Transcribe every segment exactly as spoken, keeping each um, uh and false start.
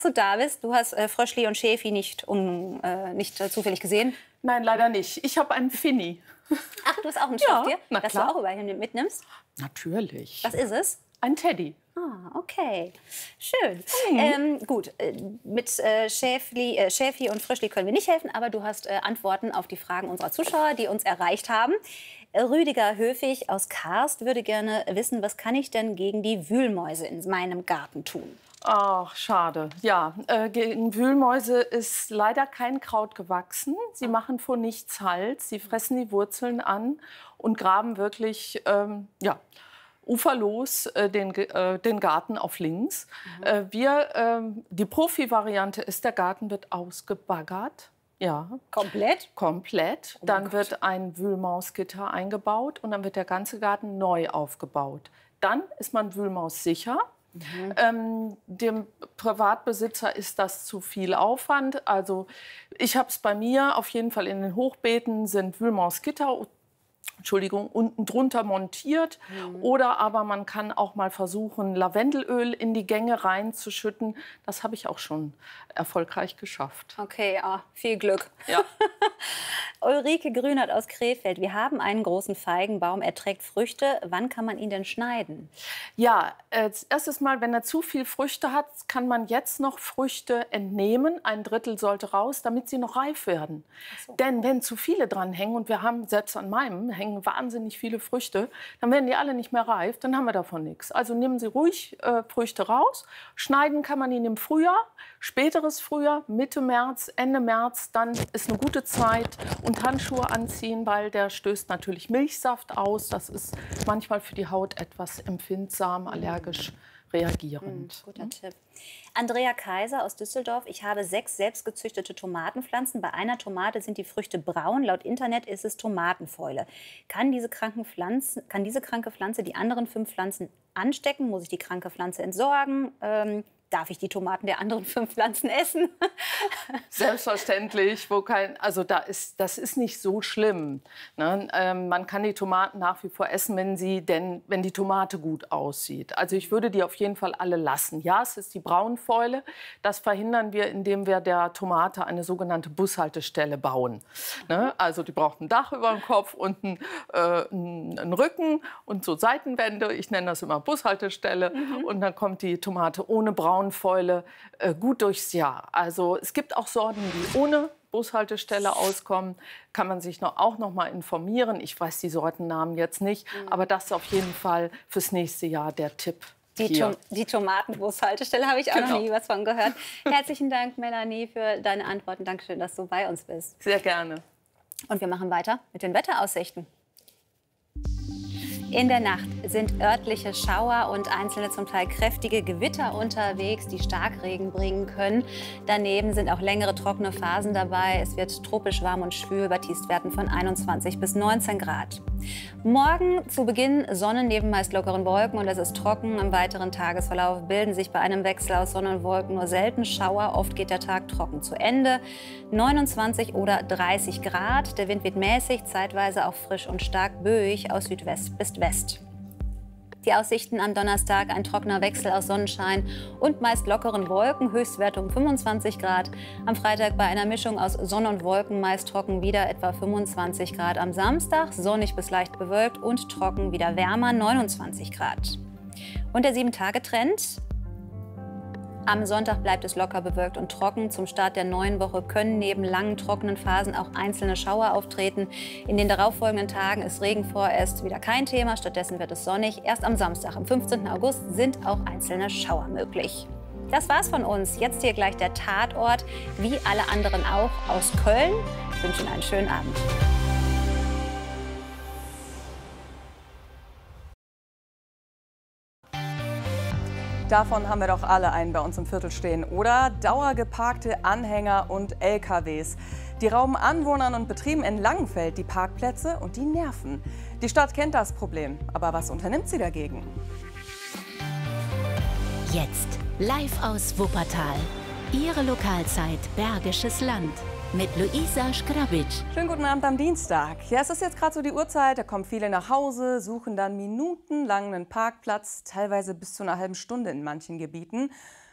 Du da bist. Du hast äh, Fröschli und Schäfi nicht, um, äh, nicht äh, zufällig gesehen. Nein, leider nicht. Ich habe einen Finny. Ach, du hast auch ein Ja, Stofftier, na das klar. du auch überall mitnimmst? Natürlich. Was ist es? Ein Teddy. Ah, okay. Schön. Mhm. Ähm, gut, äh, mit äh, Schäfli, äh, Schäfi und Fröschli können wir nicht helfen, aber du hast äh, Antworten auf die Fragen unserer Zuschauer, die uns erreicht haben. Äh, Rüdiger Höfig aus Karst würde gerne wissen, was kann ich denn gegen die Wühlmäuse in meinem Garten tun? Ach, schade. Ja, äh, gegen Wühlmäuse ist leider kein Kraut gewachsen. Sie machen vor nichts Halt. Sie fressen die Wurzeln an und graben wirklich, ähm, ja, uferlos äh, den, äh, den Garten auf links. Mhm. Äh, wir, ähm, die Profi-Variante ist, der Garten wird ausgebaggert. Ja. Komplett? Komplett. Oh dann Gott. wird ein Wühlmausgitter eingebaut und dann wird der ganze Garten neu aufgebaut. Dann ist man wühlmaussicher. Mhm. Ähm, dem Privatbesitzer ist das zu viel Aufwand. Also ich habe es bei mir, auf jeden Fall in den Hochbeeten sind Wühlmausgitter, Entschuldigung, unten drunter montiert. Mhm. Oder aber man kann auch mal versuchen, Lavendelöl in die Gänge reinzuschütten. Das habe ich auch schon erfolgreich geschafft. Okay, ah, viel Glück. Ja. Ulrike Grünert aus Krefeld. Wir haben einen großen Feigenbaum. Er trägt Früchte. Wann kann man ihn denn schneiden? Ja, als erstes Mal, wenn er zu viel Früchte hat, kann man jetzt noch Früchte entnehmen. Ein Drittel sollte raus, damit sie noch reif werden. So. Denn wenn zu viele dran hängen, und wir haben selbst an meinem hängen wahnsinnig viele Früchte, dann werden die alle nicht mehr reif, dann haben wir davon nichts. Also nehmen Sie ruhig äh, Früchte raus. Schneiden kann man ihn im Frühjahr, späteres Frühjahr, Mitte März, Ende März, dann ist eine gute Zeit. Und Handschuhe anziehen, weil der stößt natürlich Milchsaft aus. Das ist manchmal für die Haut etwas empfindsam, allergisch reagierend. Mm, guter hm? Tipp. Andrea Kaiser aus Düsseldorf. Ich habe sechs selbstgezüchtete Tomatenpflanzen. Bei einer Tomate sind die Früchte braun. Laut Internet ist es Tomatenfäule. Kann diese, kranken Pflanzen, kann diese kranke Pflanze die anderen fünf Pflanzen anstecken? Muss ich die kranke Pflanze entsorgen? Ähm, Darf ich die Tomaten der anderen fünf Pflanzen essen? Selbstverständlich. Wo kein, also da ist, das ist nicht so schlimm. Ne? Ähm, man kann die Tomaten nach wie vor essen, wenn, sie denn, wenn die Tomate gut aussieht. Also ich würde die auf jeden Fall alle lassen. Ja, es ist die Braunfäule. Das verhindern wir, indem wir der Tomate eine sogenannte Bushaltestelle bauen. Ne? Also die braucht ein Dach über dem Kopf und einen, äh, einen Rücken und so Seitenwände. Ich nenne das immer Bushaltestelle. Mhm. Und dann kommt die Tomate ohne Braun Braunfäule äh, gut durchs Jahr. Also es gibt auch Sorten, die ohne Bushaltestelle auskommen. Kann man sich noch, auch noch mal informieren. Ich weiß die Sortennamen jetzt nicht, mhm. aber das ist auf jeden Fall fürs nächste Jahr der Tipp. Die, Tom die Tomatenbushaltestelle habe ich auch genau. noch nie was von gehört. Herzlichen Dank, Melanie, für deine Antworten. Dankeschön, dass du bei uns bist. Sehr gerne. Und wir machen weiter mit den Wetteraussichten. In der Nacht sind örtliche Schauer und einzelne zum Teil kräftige Gewitter unterwegs, die Starkregen bringen können. Daneben sind auch längere trockene Phasen dabei. Es wird tropisch warm und schwül bei Tiefstwerten von einundzwanzig bis neunzehn Grad. Morgen zu Beginn Sonne neben meist lockeren Wolken und es ist trocken. Im weiteren Tagesverlauf bilden sich bei einem Wechsel aus Sonne und Wolken nur selten Schauer. Oft geht der Tag trocken zu Ende. neunundzwanzig oder dreißig Grad. Der Wind wird mäßig, zeitweise auch frisch und stark böig aus Südwest bis West. Die Aussichten am Donnerstag: ein trockener Wechsel aus Sonnenschein und meist lockeren Wolken, Höchstwerte um fünfundzwanzig Grad. Am Freitag bei einer Mischung aus Sonne und Wolken meist trocken, wieder etwa fünfundzwanzig Grad. Am Samstag sonnig bis leicht bewölkt und trocken, wieder wärmer, neunundzwanzig Grad. Und der sieben-Tage-Trend: am Sonntag bleibt es locker bewölkt und trocken. Zum Start der neuen Woche können neben langen trockenen Phasen auch einzelne Schauer auftreten. In den darauffolgenden Tagen ist Regen vorerst wieder kein Thema. Stattdessen wird es sonnig. Erst am Samstag, am fünfzehnten August, sind auch einzelne Schauer möglich. Das war's von uns. Jetzt hier gleich der Tatort, wie alle anderen auch, aus Köln. Ich wünsche Ihnen einen schönen Abend. Davon haben wir doch alle einen bei uns im Viertel stehen, oder? Dauergeparkte Anhänger und L K Ws. Die rauben Anwohnern und Betrieben in Langenfeld die Parkplätze und die nerven. Die Stadt kennt das Problem, aber was unternimmt sie dagegen? Jetzt live aus Wuppertal. Ihre Lokalzeit Bergisches Land. Mit Luisa Schgrabic. Schönen guten Abend am Dienstag. Ja, es ist jetzt gerade so die Uhrzeit, da kommen viele nach Hause, suchen dann minutenlang einen Parkplatz, teilweise bis zu einer halben Stunde in manchen Gebieten.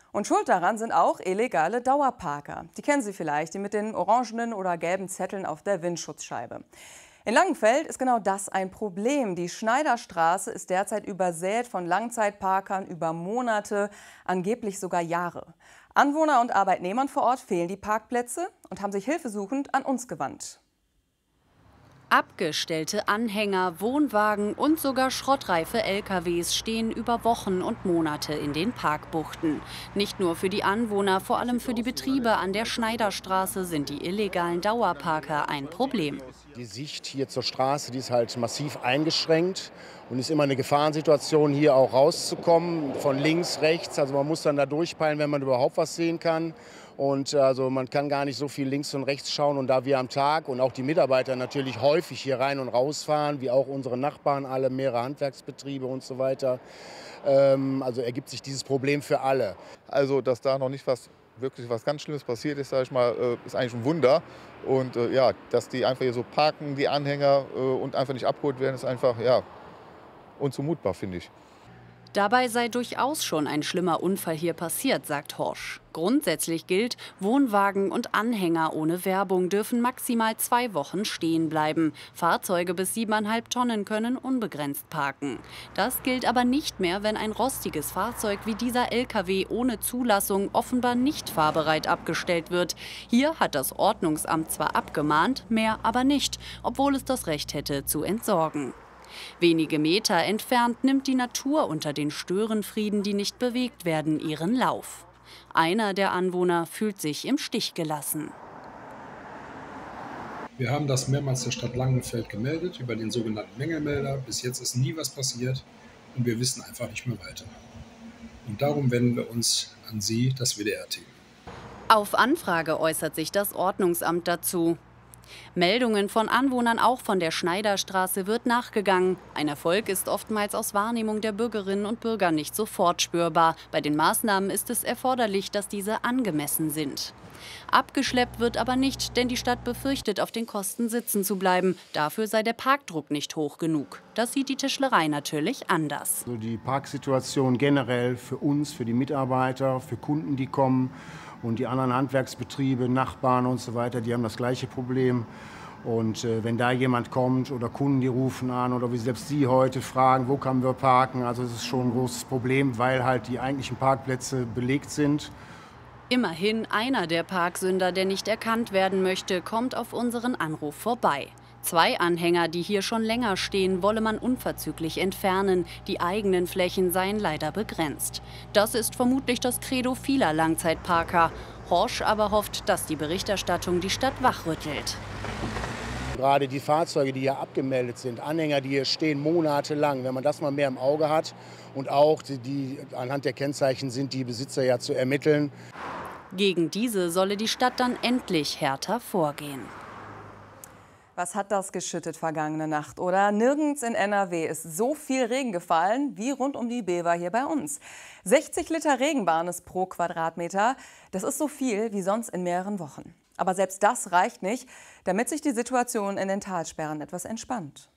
Und schuld daran sind auch illegale Dauerparker. Die kennen Sie vielleicht, die mit den orangenen oder gelben Zetteln auf der Windschutzscheibe. In Langenfeld ist genau das ein Problem. Die Schneiderstraße ist derzeit übersät von Langzeitparkern über Monate, angeblich sogar Jahre. Anwohner und Arbeitnehmern vor Ort fehlen die Parkplätze und haben sich hilfesuchend an uns gewandt. Abgestellte Anhänger, Wohnwagen und sogar schrottreife L K Ws stehen über Wochen und Monate in den Parkbuchten. Nicht nur für die Anwohner, vor allem für die Betriebe an der Schneiderstraße sind die illegalen Dauerparker ein Problem. Die Sicht hier zur Straße, die ist halt massiv eingeschränkt und ist immer eine Gefahrensituation, hier auch rauszukommen, von links, rechts. Also man muss dann da durchpeilen, wenn man überhaupt was sehen kann. Und also man kann gar nicht so viel links und rechts schauen. Und da wir am Tag und auch die Mitarbeiter natürlich häufig hier rein und raus fahren, wie auch unsere Nachbarn, alle mehrere Handwerksbetriebe und so weiter, ähm, also ergibt sich dieses Problem für alle. Also dass da noch nicht was wirklich was ganz Schlimmes passiert ist, sage ich mal, ist eigentlich ein Wunder. Und äh, ja, dass die einfach hier so parken, die Anhänger, äh, und einfach nicht abgeholt werden, ist einfach ja, unzumutbar, finde ich. Dabei sei durchaus schon ein schlimmer Unfall hier passiert, sagt Horsch. Grundsätzlich gilt, Wohnwagen und Anhänger ohne Werbung dürfen maximal zwei Wochen stehen bleiben. Fahrzeuge bis siebeneinhalb Tonnen können unbegrenzt parken. Das gilt aber nicht mehr, wenn ein rostiges Fahrzeug wie dieser L K W ohne Zulassung offenbar nicht fahrbereit abgestellt wird. Hier hat das Ordnungsamt zwar abgemahnt, mehr aber nicht, obwohl es das Recht hätte zu entsorgen. Wenige Meter entfernt nimmt die Natur unter den Störenfrieden, die nicht bewegt werden, ihren Lauf. Einer der Anwohner fühlt sich im Stich gelassen. Wir haben das mehrmals der Stadt Langenfeld gemeldet über den sogenannten Mängelmelder. Bis jetzt ist nie was passiert und wir wissen einfach nicht mehr weiter. Und darum wenden wir uns an Sie, das W D R-Team. Auf Anfrage äußert sich das Ordnungsamt dazu. Meldungen von Anwohnern auch von der Schneiderstraße wird nachgegangen. Ein Erfolg ist oftmals aus Wahrnehmung der Bürgerinnen und Bürger nicht sofort spürbar. Bei den Maßnahmen ist es erforderlich, dass diese angemessen sind. Abgeschleppt wird aber nicht, denn die Stadt befürchtet, auf den Kosten sitzen zu bleiben. Dafür sei der Parkdruck nicht hoch genug. Das sieht die Tischlerei natürlich anders. Also die Parksituation generell für uns, für die Mitarbeiter, für Kunden, die kommen, und die anderen Handwerksbetriebe, Nachbarn und so weiter, die haben das gleiche Problem. Und äh, wenn da jemand kommt oder Kunden, die rufen an oder wie selbst Sie heute fragen, wo können wir parken, also es ist schon ein großes Problem, weil halt die eigentlichen Parkplätze belegt sind. Immerhin einer der Parksünder, der nicht erkannt werden möchte, kommt auf unseren Anruf vorbei. Zwei Anhänger, die hier schon länger stehen, wolle man unverzüglich entfernen. Die eigenen Flächen seien leider begrenzt. Das ist vermutlich das Credo vieler Langzeitparker. Horsch aber hofft, dass die Berichterstattung die Stadt wachrüttelt. Gerade die Fahrzeuge, die hier abgemeldet sind, Anhänger, die hier stehen monatelang, wenn man das mal mehr im Auge hat und auch die, die anhand der Kennzeichen sind die Besitzer ja zu ermitteln. Gegen diese solle die Stadt dann endlich härter vorgehen. Was hat das geschüttet vergangene Nacht, oder? Nirgends in N R W ist so viel Regen gefallen wie rund um die Bever hier bei uns. sechzig Liter Regenbarnes pro Quadratmeter, das ist so viel wie sonst in mehreren Wochen. Aber selbst das reicht nicht, damit sich die Situation in den Talsperren etwas entspannt.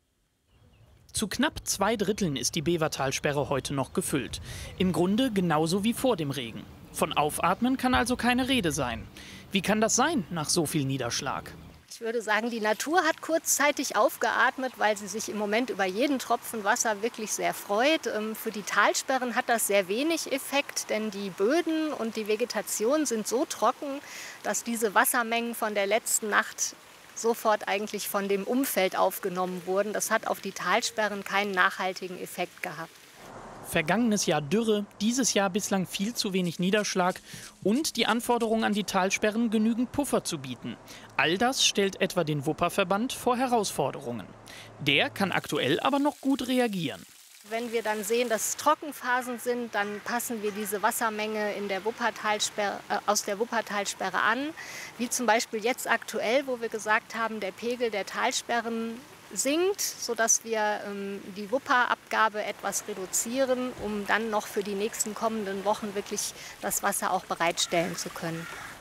Zu knapp zwei Dritteln ist die Bevertalsperre heute noch gefüllt. Im Grunde genauso wie vor dem Regen. Von Aufatmen kann also keine Rede sein. Wie kann das sein nach so viel Niederschlag? Ich würde sagen, die Natur hat kurzzeitig aufgeatmet, weil sie sich im Moment über jeden Tropfen Wasser wirklich sehr freut. Für die Talsperren hat das sehr wenig Effekt, denn die Böden und die Vegetation sind so trocken, dass diese Wassermengen von der letzten Nacht sofort eigentlich von dem Umfeld aufgenommen wurden. Das hat auf die Talsperren keinen nachhaltigen Effekt gehabt. Vergangenes Jahr Dürre, dieses Jahr bislang viel zu wenig Niederschlag und die Anforderung an die Talsperren, genügend Puffer zu bieten. All das stellt etwa den Wupperverband vor Herausforderungen. Der kann aktuell aber noch gut reagieren. Wenn wir dann sehen, dass Trockenphasen sind, dann passen wir diese Wassermenge in der Wuppertalsperre, äh, aus der Wuppertalsperre an. Wie zum Beispiel jetzt aktuell, wo wir gesagt haben, der Pegel der Talsperren sinkt, sodass wir ähm, die Wupperabgabe etwas reduzieren, um dann noch für die nächsten kommenden Wochen wirklich das Wasser auch bereitstellen zu können.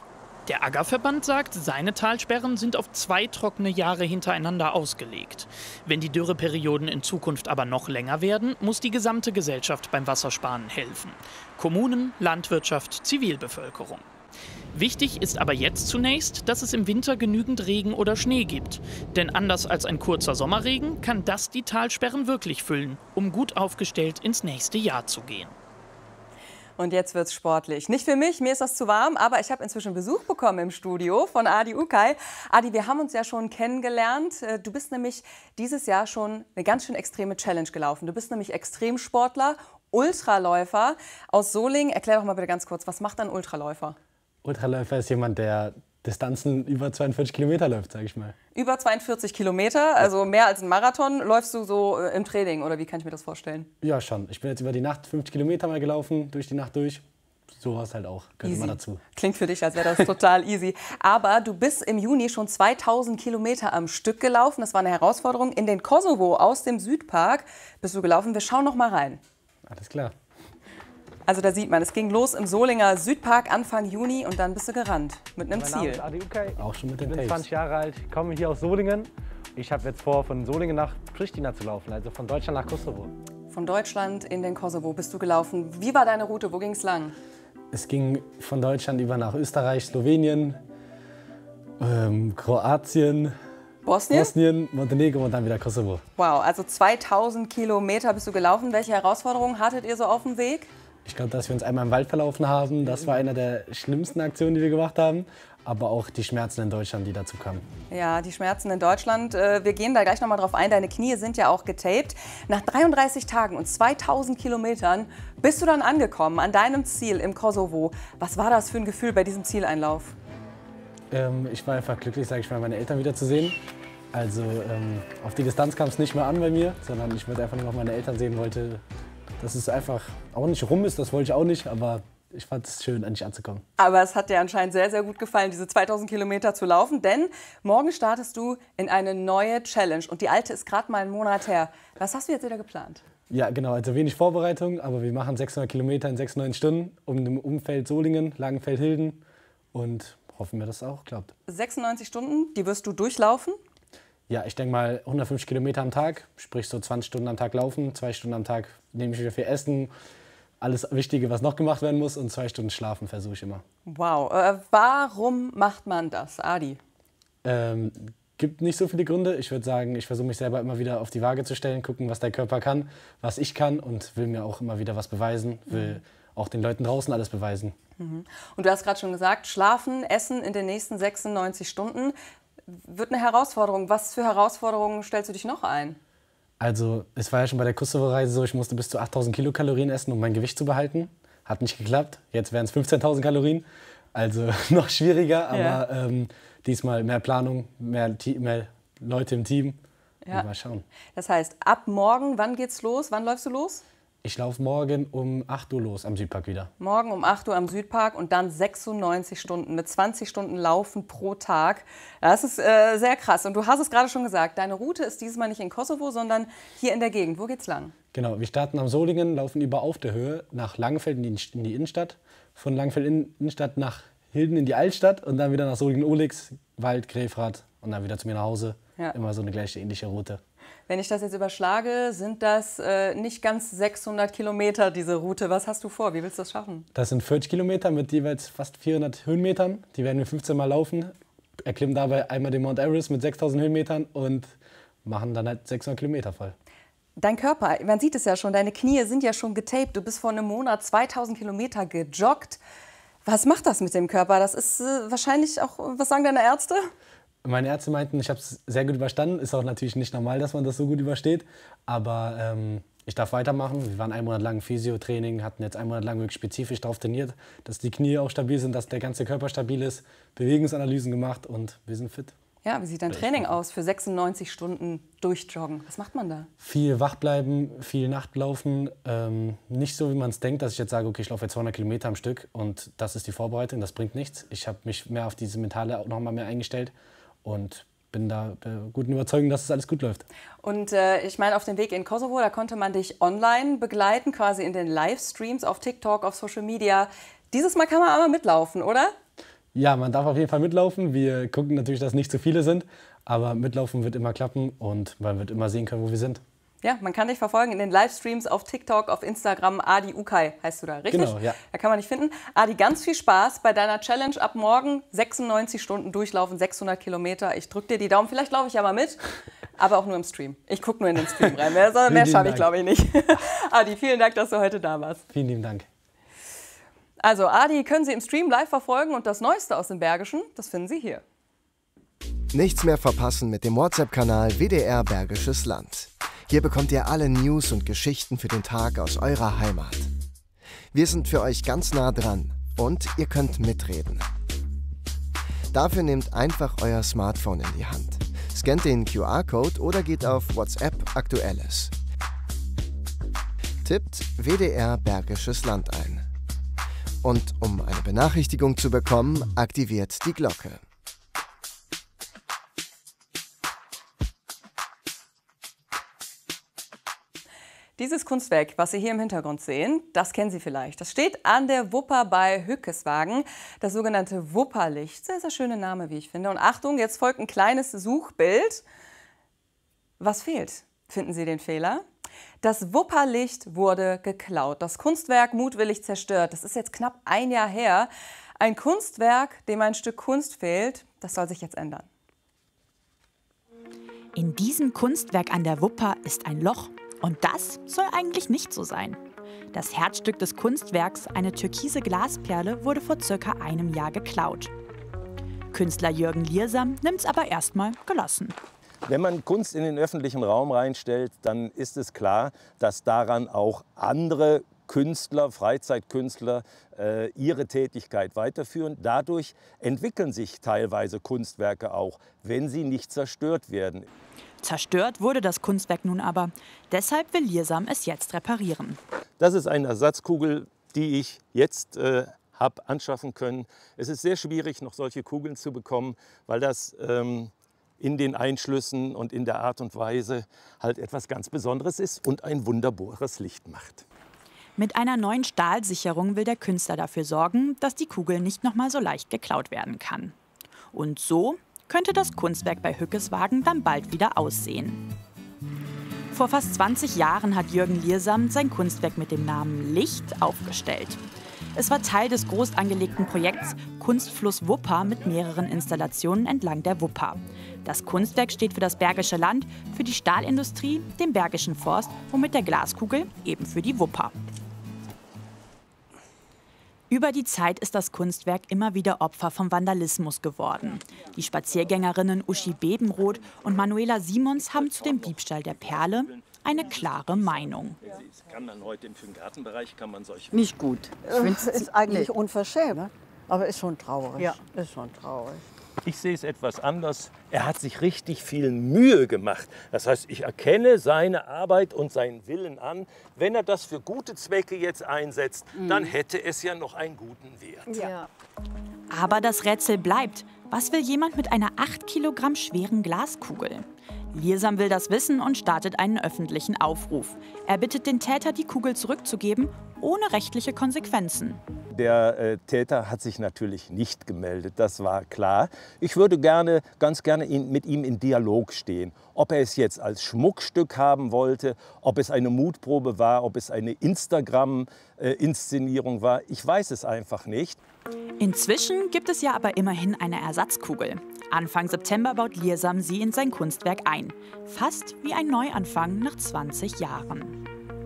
Der A G A-Verband sagt, seine Talsperren sind auf zwei trockene Jahre hintereinander ausgelegt. Wenn die Dürreperioden in Zukunft aber noch länger werden, muss die gesamte Gesellschaft beim Wassersparen helfen. Kommunen, Landwirtschaft, Zivilbevölkerung. Wichtig ist aber jetzt zunächst, dass es im Winter genügend Regen oder Schnee gibt. Denn anders als ein kurzer Sommerregen kann das die Talsperren wirklich füllen, um gut aufgestellt ins nächste Jahr zu gehen. Und jetzt wird's sportlich. Nicht für mich, mir ist das zu warm, aber ich habe inzwischen Besuch bekommen im Studio von Adi Okay. Adi, wir haben uns ja schon kennengelernt. Du bist nämlich dieses Jahr schon eine ganz schön extreme Challenge gelaufen. Du bist nämlich Extremsportler, Ultraläufer aus Solingen. Erklär doch mal bitte ganz kurz, was macht ein Ultraläufer? Ultraläufer ist jemand, der Distanzen über zweiundvierzig Kilometer läuft, sage ich mal. Über zweiundvierzig Kilometer, also mehr als ein Marathon, läufst du so im Training oder wie kann ich mir das vorstellen? Ja, schon. Ich bin jetzt über die Nacht fünfzig Kilometer mal gelaufen, durch die Nacht durch. Sowas halt auch, gehört immer dazu. Klingt für dich, als wäre das total easy. Aber du bist im Juni schon zweitausend Kilometer am Stück gelaufen. Das war eine Herausforderung. In den Kosovo aus dem Südpark bist du gelaufen. Wir schauen noch mal rein. Alles klar. Also da sieht man, es ging los im Solinger Südpark Anfang Juni und dann bist du gerannt mit einem mein Ziel. Name ist Adi Okay. Auch schon mit Ich den bin Tapes. zwanzig Jahre alt, komme hier aus Solingen. Ich habe jetzt vor, von Solingen nach Pristina zu laufen, also von Deutschland nach Kosovo. Von Deutschland in den Kosovo bist du gelaufen. Wie war deine Route? Wo ging es lang? Es ging von Deutschland über nach Österreich, Slowenien, ähm, Kroatien, Bosnien? Bosnien, Montenegro und dann wieder Kosovo. Wow, also zweitausend Kilometer bist du gelaufen. Welche Herausforderungen hattet ihr so auf dem Weg? Ich glaube, dass wir uns einmal im Wald verlaufen haben, das war eine der schlimmsten Aktionen, die wir gemacht haben. Aber auch die Schmerzen in Deutschland, die dazu kamen. Ja, die Schmerzen in Deutschland. Wir gehen da gleich noch mal drauf ein. Deine Knie sind ja auch getaped. Nach dreiunddreißig Tagen und zweitausend Kilometern bist du dann angekommen an deinem Ziel im Kosovo. Was war das für ein Gefühl bei diesem Zieleinlauf? Ähm, ich war einfach glücklich, sage ich mal, meine Eltern wiederzusehen. Also ähm, auf die Distanz kam es nicht mehr an bei mir, sondern ich wollte einfach nur noch meine Eltern sehen, wollte, dass es einfach auch nicht rum ist, das wollte ich auch nicht, aber ich fand es schön, endlich anzukommen. Aber es hat dir anscheinend sehr, sehr gut gefallen, diese zweitausend Kilometer zu laufen, denn morgen startest du in eine neue Challenge und die alte ist gerade mal einen Monat her. Was hast du jetzt wieder geplant? Ja, genau, also wenig Vorbereitung, aber wir machen sechshundert Kilometer in sechsundneunzig Stunden um dem Umfeld Solingen, Langenfeld-Hilden und hoffen wir, dass es auch klappt. sechsundneunzig Stunden, die wirst du durchlaufen? Ja, ich denke mal hundertfünfzig Kilometer am Tag, sprich so zwanzig Stunden am Tag laufen, zwei Stunden am Tag nehme ich wieder für Essen, alles Wichtige, was noch gemacht werden muss und zwei Stunden schlafen versuche ich immer. Wow, äh, warum macht man das, Adi? Ähm, gibt nicht so viele Gründe. Ich würde sagen, ich versuche mich selber immer wieder auf die Waage zu stellen, gucken, was der Körper kann, was ich kann und will mir auch immer wieder was beweisen, will mhm. auch den Leuten draußen alles beweisen. Mhm. Und du hast gerade schon gesagt, schlafen, essen in den nächsten sechsundneunzig Stunden wird eine Herausforderung. Was für Herausforderungen stellst du dich noch ein? Also es war ja schon bei der Kosovo-Reise so, ich musste bis zu achttausend Kilokalorien essen, um mein Gewicht zu behalten. Hat nicht geklappt. Jetzt wären es fünfzehntausend Kalorien. Also noch schwieriger, aber ja. ähm, diesmal mehr Planung, mehr, mehr Leute im Team. Ja. Mal schauen. Das heißt, ab morgen, wann geht's los? Wann läufst du los? Ich laufe morgen um acht Uhr los am Südpark wieder. Morgen um acht Uhr am Südpark und dann sechsundneunzig Stunden mit zwanzig Stunden Laufen pro Tag. Das ist äh, sehr krass. Und du hast es gerade schon gesagt, deine Route ist dieses Mal nicht in Kosovo, sondern hier in der Gegend. Wo geht's lang? Genau, wir starten am Solingen, laufen über auf der Höhe nach Langenfeld in die, in die Innenstadt. Von Langenfeld in Innenstadt nach Hilden in die Altstadt und dann wieder nach Solingen-Olix, Wald, Grefrath und dann wieder zu mir nach Hause. Ja. Immer so eine gleiche ähnliche Route. Wenn ich das jetzt überschlage, sind das äh, nicht ganz sechshundert Kilometer, diese Route. Was hast du vor? Wie willst du das schaffen? Das sind vierzig Kilometer mit jeweils fast vierhundert Höhenmetern. Die werden wir fünfzehn Mal laufen, erklimmen dabei einmal den Mount Everest mit sechstausend Höhenmetern und machen dann halt sechshundert Kilometer voll. Dein Körper, man sieht es ja schon, deine Knie sind ja schon getaped. Du bist vor einem Monat zweitausend Kilometer gejoggt. Was macht das mit dem Körper? Das ist äh, wahrscheinlich auch, was sagen deine Ärzte? Meine Ärzte meinten, ich habe es sehr gut überstanden. Ist auch natürlich nicht normal, dass man das so gut übersteht. Aber ähm, ich darf weitermachen. Wir waren einen Monat lang im Physiotraining, hatten jetzt einen Monat lang wirklich spezifisch darauf trainiert, dass die Knie auch stabil sind, dass der ganze Körper stabil ist. Bewegungsanalysen gemacht und wir sind fit. Ja, wie sieht dein Training aus für sechsundneunzig Stunden durchjoggen? Was macht man da? Viel wach bleiben, viel Nachtlaufen. Ähm, nicht so, wie man es denkt, dass ich jetzt sage, okay, ich laufe jetzt zweihundert Kilometer am Stück und das ist die Vorbereitung, das bringt nichts. Ich habe mich mehr auf diese mentale auch noch mal mehr eingestellt. Und bin da der guten Überzeugung, dass es alles gut läuft. Und äh, ich meine, auf dem Weg in Kosovo, da konnte man dich online begleiten, quasi in den Livestreams auf TikTok, auf Social Media. Dieses Mal kann man aber mitlaufen, oder? Ja, man darf auf jeden Fall mitlaufen. Wir gucken natürlich, dass nicht zu viele sind. Aber mitlaufen wird immer klappen und man wird immer sehen können, wo wir sind. Ja, man kann dich verfolgen in den Livestreams auf TikTok, auf Instagram. Adi Ukay heißt du da, richtig? Genau, ja. Da kann man dich finden. Adi, ganz viel Spaß bei deiner Challenge ab morgen. sechsundneunzig Stunden durchlaufen, sechshundert Kilometer. Ich drücke dir die Daumen. Vielleicht laufe ich ja mal mit, aber auch nur im Stream. Ich gucke nur in den Stream rein. Mehr, mehr schaffe ich, glaube ich, nicht. Adi, vielen Dank, dass du heute da warst. Vielen lieben Dank. Also, Adi können Sie im Stream live verfolgen und das Neueste aus dem Bergischen, das finden Sie hier. Nichts mehr verpassen mit dem WhatsApp-Kanal W D R Bergisches Land. Hier bekommt ihr alle News und Geschichten für den Tag aus eurer Heimat. Wir sind für euch ganz nah dran und ihr könnt mitreden. Dafür nehmt einfach euer Smartphone in die Hand, scannt den Q R-Code oder geht auf WhatsApp Aktuelles. Tippt W D R Bergisches Land ein. Und um eine Benachrichtigung zu bekommen, aktiviert die Glocke. Dieses Kunstwerk, was Sie hier im Hintergrund sehen, das kennen Sie vielleicht. Das steht an der Wupper bei Hückeswagen, das sogenannte Wupperlicht. Sehr, sehr schöner Name, wie ich finde. Und Achtung, jetzt folgt ein kleines Suchbild. Was fehlt? Finden Sie den Fehler? Das Wupperlicht wurde geklaut, das Kunstwerk mutwillig zerstört. Das ist jetzt knapp ein Jahr her. Ein Kunstwerk, dem ein Stück Kunst fehlt, das soll sich jetzt ändern. In diesem Kunstwerk an der Wupper ist ein Loch. Und das soll eigentlich nicht so sein. Das Herzstück des Kunstwerks, eine türkise Glasperle, wurde vor circa einem Jahr geklaut. Künstler Jürgen Liersam nimmt es aber erstmal gelassen. Wenn man Kunst in den öffentlichen Raum reinstellt, dann ist es klar, dass daran auch andere Künstler, Freizeitkünstler äh, ihre Tätigkeit weiterführen. Dadurch entwickeln sich teilweise Kunstwerke auch, wenn sie nicht zerstört werden. Zerstört wurde das Kunstwerk nun aber. Deshalb will Liersam es jetzt reparieren. Das ist eine Ersatzkugel, die ich jetzt äh, habe anschaffen können. Es ist sehr schwierig, noch solche Kugeln zu bekommen, weil das ähm, in den Einschlüssen und in der Art und Weise halt etwas ganz Besonderes ist und ein wunderbares Licht macht. Mit einer neuen Stahlsicherung will der Künstler dafür sorgen, dass die Kugel nicht noch mal so leicht geklaut werden kann. Und so könnte das Kunstwerk bei Hückeswagen dann bald wieder aussehen. Vor fast zwanzig Jahren hat Jürgen Liersam sein Kunstwerk mit dem Namen Licht aufgestellt. Es war Teil des groß angelegten Projekts Kunstfluss Wupper mit mehreren Installationen entlang der Wupper. Das Kunstwerk steht für das Bergische Land, für die Stahlindustrie, den Bergischen Forst und mit der Glaskugel eben für die Wupper. Über die Zeit ist das Kunstwerk immer wieder Opfer vom Vandalismus geworden. Die Spaziergängerinnen Uschi Bebenroth und Manuela Simons haben zu dem Diebstahl der Perle eine klare Meinung. Kann man heute im Gartenbereich kann man solche nicht gut. Ich finde es ist eigentlich unverschämt, aber ist schon traurig. Ja. Ist schon traurig. Ich sehe es etwas anders. Er hat sich richtig viel Mühe gemacht. Das heißt, ich erkenne seine Arbeit und seinen Willen an. Wenn er das für gute Zwecke jetzt einsetzt, mhm. dann hätte es ja noch einen guten Wert. Ja. Aber das Rätsel bleibt. Was will jemand mit einer acht Kilogramm schweren Glaskugel? Liersam will das wissen und startet einen öffentlichen Aufruf. Er bittet den Täter, die Kugel zurückzugeben, ohne rechtliche Konsequenzen. Der äh, Täter hat sich natürlich nicht gemeldet, das war klar. Ich würde gerne, ganz gerne in, mit ihm in Dialog stehen. Ob er es jetzt als Schmuckstück haben wollte, ob es eine Mutprobe war, ob es eine Instagram-Inszenierung war, ich weiß es einfach nicht. Inzwischen gibt es ja aber immerhin eine Ersatzkugel. Anfang September baut Liersam sie in sein Kunstwerk ein. Fast wie ein Neuanfang nach zwanzig Jahren.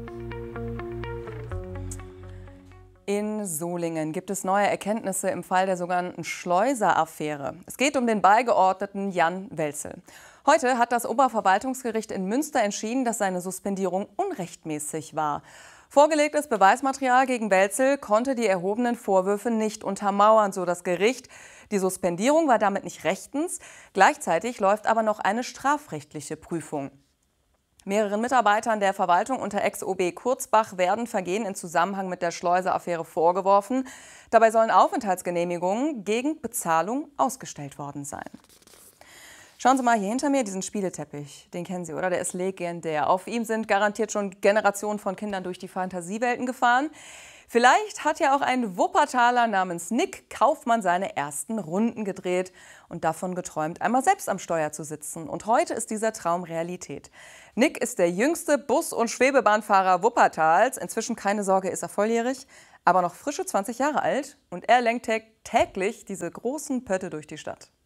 In Solingen gibt es neue Erkenntnisse im Fall der sogenannten Schleuser-Affäre. Es geht um den Beigeordneten Jan Welzel. Heute hat das Oberverwaltungsgericht in Münster entschieden, dass seine Suspendierung unrechtmäßig war. Vorgelegtes Beweismaterial gegen Welzel konnte die erhobenen Vorwürfe nicht untermauern, so das Gericht. Die Suspendierung war damit nicht rechtens. Gleichzeitig läuft aber noch eine strafrechtliche Prüfung. Mehreren Mitarbeitern der Verwaltung unter Ex-O B Kurzbach werden Vergehen in Zusammenhang mit der Schleuser-Affäre vorgeworfen. Dabei sollen Aufenthaltsgenehmigungen gegen Bezahlung ausgestellt worden sein. Schauen Sie mal hier hinter mir, diesen Spieleteppich. Den kennen Sie, oder? Der ist legendär. Auf ihm sind garantiert schon Generationen von Kindern durch die Fantasiewelten gefahren. Vielleicht hat ja auch ein Wuppertaler namens Nick Kaufmann seine ersten Runden gedreht und davon geträumt, einmal selbst am Steuer zu sitzen. Und heute ist dieser Traum Realität. Nick ist der jüngste Bus- und Schwebebahnfahrer Wuppertals. Inzwischen, keine Sorge, ist er volljährig, aber noch frische zwanzig Jahre alt. Und er lenkt täglich diese großen Pötte durch die Stadt.